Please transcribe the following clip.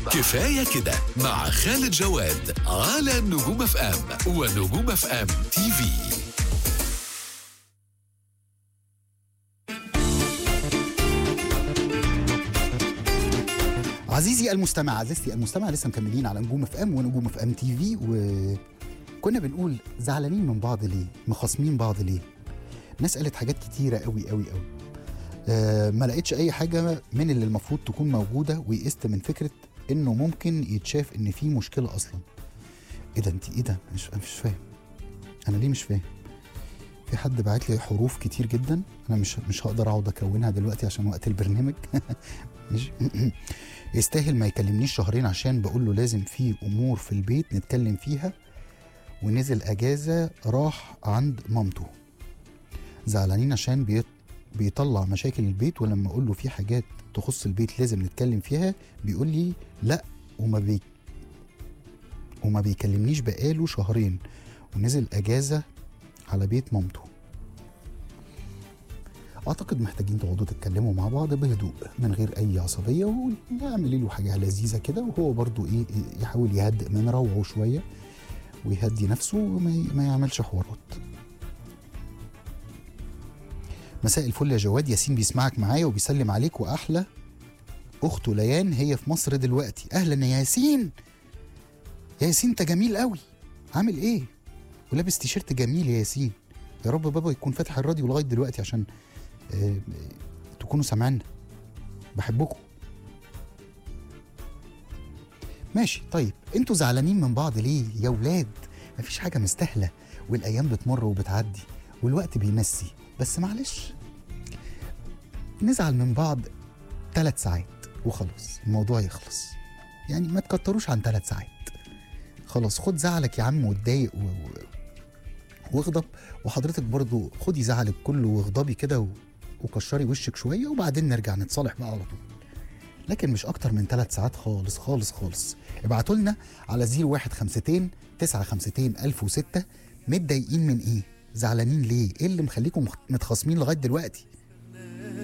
كفاية كده مع خالد جواد على نجوم اف ام ونجوم اف ام تي في. عزيزي المستمع، عزيزتي المستمع، لسه مكملين على نجوم اف ام ونجوم اف ام تي في، وكنا بنقول زعلانين من بعض ليه، مخاصمين بعض ليه. ناس قالت حاجات كتيرة قوي قوي قوي. ما لقيتش اي حاجة من اللي المفروض تكون موجودة، ويقست من فكرة انه ممكن يتشاف ان في مشكلة اصلا. ايه ده؟ انت ايه ده؟ مش فاهم. انا ليه مش فاهم؟ في حد بعت لي حروف كتير جدا، انا مش هقدر اقعد اكونها دلوقتي عشان وقت البرنامج. مش يستاهل ما يكلمنيش شهرين عشان بقول له لازم في امور في البيت نتكلم فيها، ونزل اجازة راح عند مامته. زعلانين عشان بيطلع مشاكل البيت، ولما اقول له في حاجات تخص البيت لازم نتكلم فيها بيقول لي لا، وما بيكلمنيش بقاله شهرين، ونزل اجازة على بيت مامته. اعتقد محتاجين تقعدوا تتكلموا مع بعض بهدوء من غير اي عصبيه، واعملي له حاجه لذيذه كده، وهو برضو يحاول يهدئ من روعه شويه ويهدي نفسه وما يعملش حوارات. مساء الفل يا جواد، ياسين بيسمعك معايا وبيسلم عليك، واحلى اخته ليان هي في مصر دلوقتي. اهلا يا ياسين. يا ياسين انت جميل قوي، عامل ايه؟ ولابس تيشيرت جميل يا ياسين. يا رب بابا يكون فاتح الراديو لغايه دلوقتي عشان تكونوا سامعنا. بحبكم. ماشي طيب، انتوا زعلانين من بعض ليه يا ولاد؟ مفيش حاجه مستاهله، والايام بتمر وبتعدي والوقت بيمسي، بس معلش نزعل من بعض 3 ساعات وخلاص الموضوع يخلص. يعني ما تكتروش عن 3 ساعات. خلاص خد زعلك يا عم واتضايق واغضب، وحضرتك برضو خدي زعلك كله واغضبي كده وكشري وشك شويه، وبعدين نرجع نتصالح بقى على طول. لكن مش اكتر من 3 ساعات خالص خالص خالص. ابعتوا لنا على 0152 952 1006. متضايقين من ايه؟ زعلانين ليه؟ ايه اللي مخليكم متخاصمين لغايه دلوقتي؟